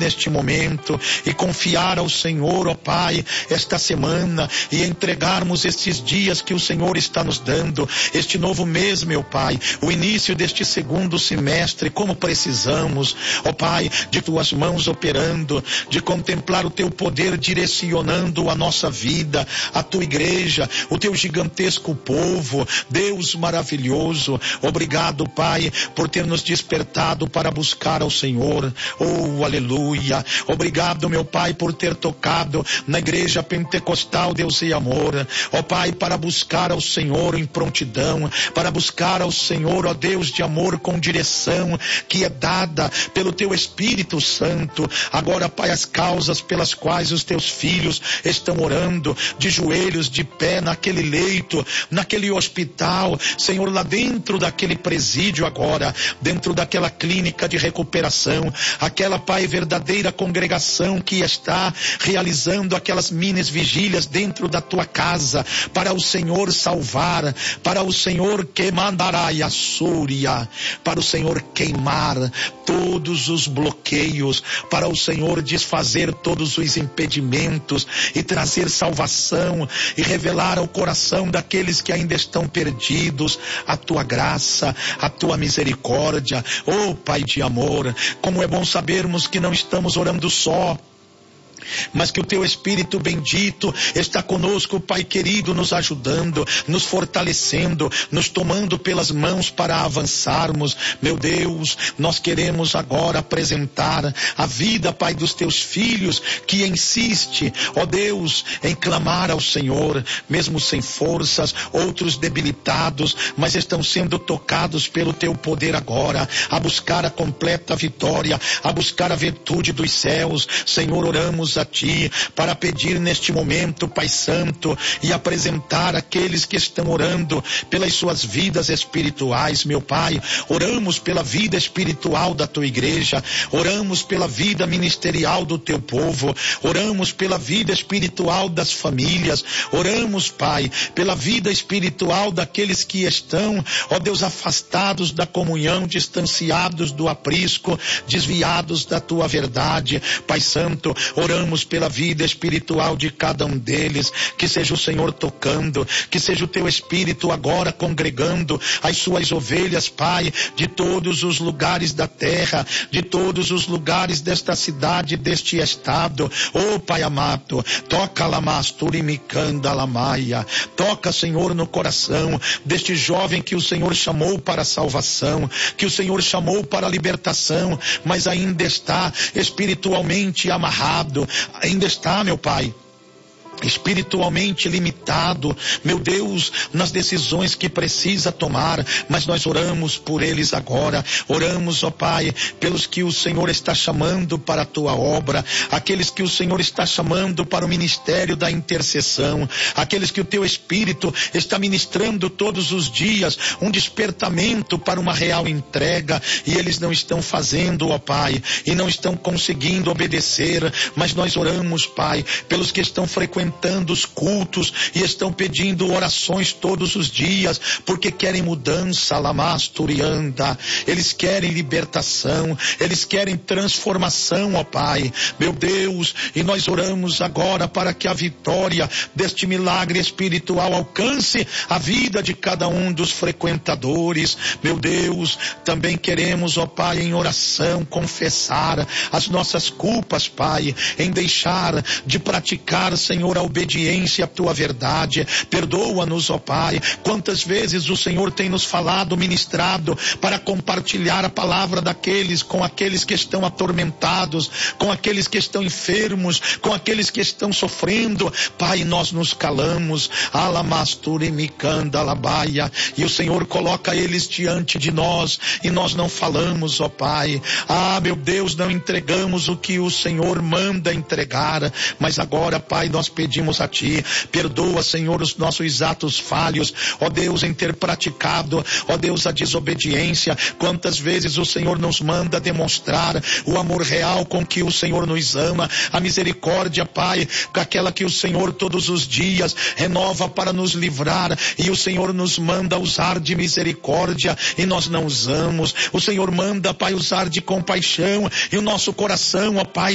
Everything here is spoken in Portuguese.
neste momento e confiar ao Senhor, ó Pai, esta semana e entregarmos estes dias que o Senhor está nos dando, este novo mês, meu Pai, o início deste segundo semestre, como precisamos, ó Pai, de tuas mãos operando, de contemplar o teu poder direcionando a nossa vida, a tua igreja, o teu gigantesco povo. Deus maravilhoso, obrigado, Pai, por ter nos despertado para buscar ao Senhor. Oh, aleluia. Obrigado, meu Pai, por ter tocado na igreja pentecostal Deus e Amor, ó Pai, para buscar ao Senhor em prontidão, para buscar ao Senhor, ó Deus de amor, com direção que é dada pelo teu Espírito Santo. Agora, Pai, as causas pelas quais os teus filhos estão orando, de joelhos, de pé, naquele leito, naquele hospital, Senhor, lá dentro daquele presídio agora, dentro daquela clínica de recuperação, aquela, Pai, verdadeira congregação que está realizando aquelas minis vigílias dentro da tua casa, para o Senhor salvar, para o Senhor que mandará a súria, para o Senhor queimar todos os bloqueios, para o Senhor desfazer todos os impedimentos e trazer salvação e revelar ao coração daqueles que ainda estão perdidos a tua graça, a tua misericórdia. Oh, Pai de amor, como é bom sabermos que não estamos orando só, mas que o teu Espírito bendito está conosco, Pai querido, nos ajudando, nos fortalecendo, nos tomando pelas mãos para avançarmos. Meu Deus, nós queremos agora apresentar a vida, Pai, dos teus filhos, que insiste, ó Deus, em clamar ao Senhor, mesmo sem forças, outros debilitados, mas estão sendo tocados pelo teu poder agora, a buscar a completa vitória, a buscar a virtude dos céus. Senhor, oramos a ti para pedir neste momento, Pai Santo, e apresentar aqueles que estão orando pelas suas vidas espirituais, meu Pai. Oramos pela vida espiritual da tua igreja, oramos pela vida ministerial do teu povo, oramos pela vida espiritual das famílias, oramos, Pai, pela vida espiritual daqueles que estão, ó Deus, afastados da comunhão, distanciados do aprisco, desviados da tua verdade. Pai Santo, oramos pela vida espiritual de cada um deles, que seja o Senhor tocando, que seja o teu Espírito agora congregando as suas ovelhas, Pai, de todos os lugares da terra, de todos os lugares desta cidade, deste estado. Oh, Pai amado, toca lamasturimicanda lamaia, toca, Senhor, no coração deste jovem que o Senhor chamou para a salvação, que o Senhor chamou para a libertação, mas ainda está espiritualmente amarrado, ainda está, meu Pai, espiritualmente limitado, meu Deus, nas decisões que precisa tomar, mas nós oramos por eles agora. Oramos, ó Pai, pelos que o Senhor está chamando para a tua obra, aqueles que o Senhor está chamando para o ministério da intercessão, aqueles que o teu Espírito está ministrando todos os dias um despertamento para uma real entrega, e eles não estão fazendo, ó Pai, e não estão conseguindo obedecer. Mas nós oramos, Pai, pelos que estão frequentando os cultos e estão pedindo orações todos os dias, porque querem mudança, lamasturianda, eles querem libertação, eles querem transformação, ó Pai, meu Deus, e nós oramos agora para que a vitória deste milagre espiritual alcance a vida de cada um dos frequentadores. Meu Deus, também queremos, ó Pai, em oração confessar as nossas culpas, Pai, em deixar de praticar, Senhor, a obediência à tua verdade. Perdoa-nos, ó Pai, quantas vezes o Senhor tem nos falado, ministrado, para compartilhar a palavra com aqueles que estão atormentados, com aqueles que estão enfermos, com aqueles que estão sofrendo. Pai, nós nos calamos, alamasturemicanda labaia, e o Senhor coloca eles diante de nós, e nós não falamos, ó Pai. Ah, meu Deus, não entregamos o que o Senhor manda entregar, mas agora, Pai, nós pedimos a ti, perdoa, Senhor, os nossos atos falhos, ó Deus, em ter praticado, ó Deus, a desobediência. Quantas vezes o Senhor nos manda demonstrar o amor real com que o Senhor nos ama, a misericórdia, Pai, aquela que o Senhor todos os dias renova para nos livrar, e o Senhor nos manda usar de misericórdia e nós não usamos. O Senhor manda, Pai, usar de compaixão, e o nosso coração, ó Pai,